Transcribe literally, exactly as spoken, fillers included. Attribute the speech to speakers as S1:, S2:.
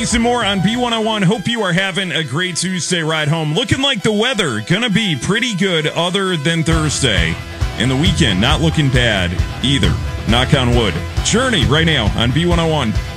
S1: Jason Moore on B one oh one. Hope you are having a great Tuesday ride home. Looking like the weather gonna be pretty good other than Thursday. And the weekend not looking bad either. Knock on wood. Journey right now on B one oh one.